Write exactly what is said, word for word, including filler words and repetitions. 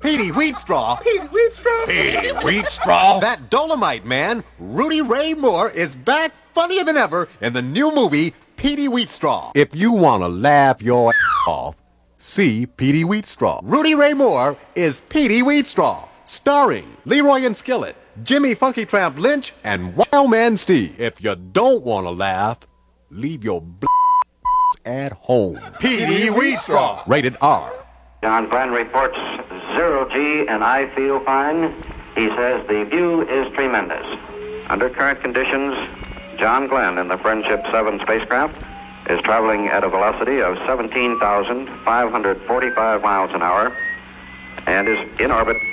Petey Wheatstraw. Petey Wheatstraw? Petey Wheatstraw? That Dolomite man, Rudy Ray Moore, is back funnier than ever in the new movie, Petey Wheatstraw. If you want to laugh your off, see Petey Wheatstraw. Rudy Ray Moore is Petey Wheatstraw, starring Leroy and Skillet, Jimmy Funky Tramp Lynch, and Wildman Steve. If you don't want to laugh, leave your bl- at home. Petey Wheatstraw. Rated R. John Glenn reports zero G and I feel fine. He says the view is tremendous. Under current conditions, John Glenn in the Friendship seven spacecraft is traveling at a velocity of seventeen thousand five hundred forty-five miles an hour and is in orbit